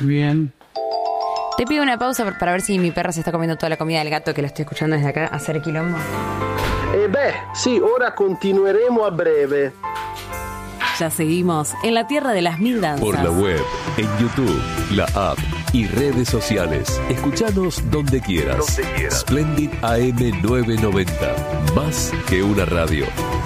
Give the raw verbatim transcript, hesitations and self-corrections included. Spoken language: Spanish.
Bien. Te pido una pausa para ver si mi perra se está comiendo toda la comida del gato, que la estoy escuchando desde acá hacer quilombo. E beh, sì, ora continueremo a breve. Ya seguimos en la tierra de las mil danzas. Por la web, en YouTube, la app y redes sociales. Escuchanos donde quieras. Donde quieras. Splendid A M novecientos noventa. Más que una radio.